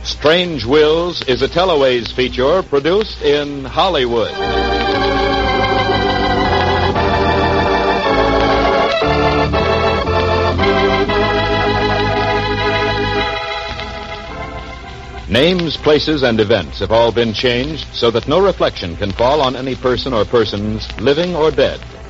Strange Wills is a Teleways feature produced in Hollywood. Names, places, and events have all been changed so that no reflection can fall on any person or persons, living or dead.